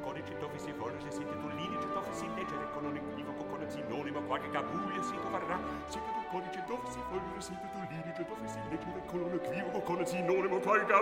codice dove si forge, sito dell'inice dove si leggere con un equivoco, con un sinonimo, qualche gabuglio si troverà. Sito del codice dove si forge, sito dell'inice dove si leggere con un equivoco, con un sinonimo, qualche gabuglio.